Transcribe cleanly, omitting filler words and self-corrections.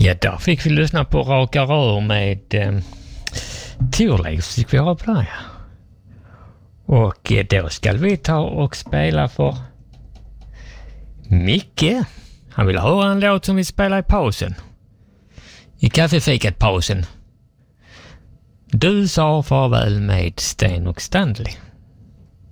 Ja, då fick vi lyssna på Raka rör med Thorleif, fick vi höra på det. Och då ska vi ta och spela för Micke. Han vill höra en låt som vi spelar i pausen. I kaffefikat-pausen. Du sa farväl med Sten och Stanley.